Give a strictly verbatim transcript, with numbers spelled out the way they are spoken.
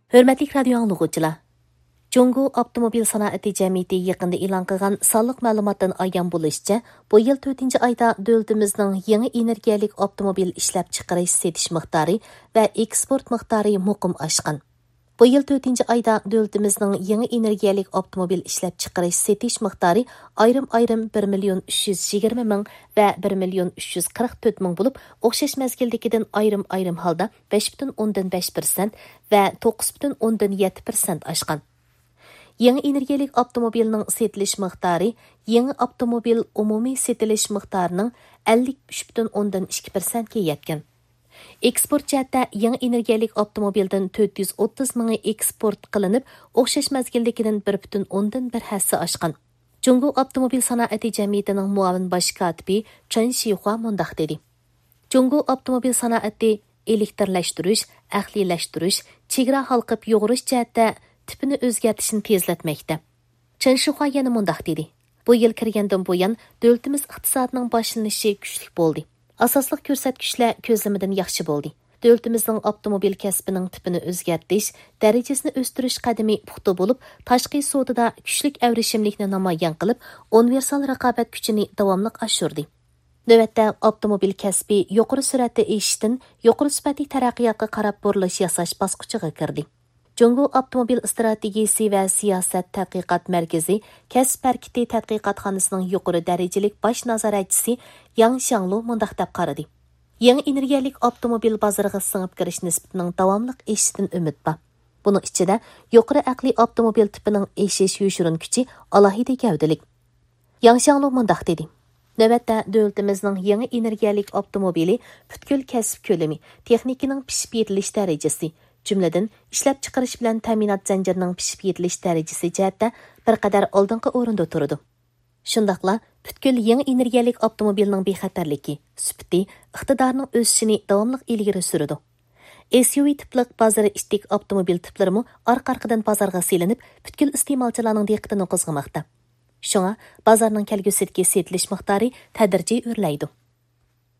Hörmətli radio anlıqçılar. Cungu Avtomobil Sanoati Cəmiyyəti yaqında elan qılğan sonliq məlumatdan ayan bolishicha, bu yil to'rtinchi ayda dövlətimizning yangi energiyalik avtomobil ishlab chiqarish setish miqdori va eksport miqdori muqim oshgan. Bu yil to'rtinchi ayda dövlətimizning yangi energiyalik avtomobil ishlab chiqarish setish miqdori ayrim-ayrim bir million uch yuz yigirma ming va bir million uch yuz qirq to'rt ming bo'lib, o'xshash mazgildagidan ayrim-ayrim holda besh butun o'ndan besh persent va to'qqiz butun o'ndan yetti persent oshgan. Yangi energiyalik avtomobilning setilish miqdori yangi avtomobil umumiy setilish miqdorining ellik uch butun o'ndan ikki persent ga yetgan. Eksport jihatda yangi energiyalik avtomobildan to'rt yuz o'ttiz mingi eksport qilinib, o'xshash mazgildagidan bir butun o'ndan bir hassa oshgan. Jungu Avtomobil Sanoati Cəmiyyətining muavin bosh kotibi Chen Shihua mundaq dedi. Jungu Avtomobil Sanoati elektrlashtirish, ahlilashtirish, chegara halqib yo'g'irish jihatda tipini o'zgartishni tezlatmoqda. Chen Shihua yana mundaq dedi. Bu yil kirgandan buyon davlatimiz iqtisodining boshlanishi kuchli bo'ldi. Asosliq ko'rsatkichlar ko'zlamidan yaxshi bo'ldi. Davlatimizning avtomobil kasbining tipini o'zgartish, darajasini o'stirish qadami puxta bo'lib, tashqi savdoda kuchli avrishimlikni namoyon qilib, universal raqobat kuchini davomli oshirdi. Navbatda avtomobil kasbi yuqori sur'atda eshishdan yuqori sifatli taraqqiyotga qarab burilish yasash bosqichiga kirdi. Jungu Avtomobil strategiyasi va siyosat tadqiqot markazi kasb harakati tadqiqotxonasining yuqori darajalik bosh nazoratchisi Yang Xianglu mundaq deb qaradi. Yangi energiyalik avtomobil bozoriga singib kirish nisbatining davomli o'sishidan umid bor. Buning ichida yuqori aqliy avtomobil tipining eshish yoshirin kuchi alohida gavdalik. Yang Xianglu mundaq dedi. Navbatda davlatimizning yangi energiyalik avtomobili butkul kasb ko'lami, texnikaning pishib yetilish darajasi, jumladan ishlab chiqarish bilan ta'minot zanjirining pishib yetilish darajasi jihatda bir qadar oldingi o'rinda turadi. Shundaqla butkul yangi energiyalik avtomobilning bexatarligi, sifati, iqtidorining o'sishini davomli ilgari suradi. S U V tiplik bozori istik avtomobil tiplarimi orqa-orqadan bozorga selinib, butkul iste'molchilarning diqqatini qo'zg'amoqda. Shunga bozorning kelgusidagi setilish miqdori tadrijiy o'rlaydi.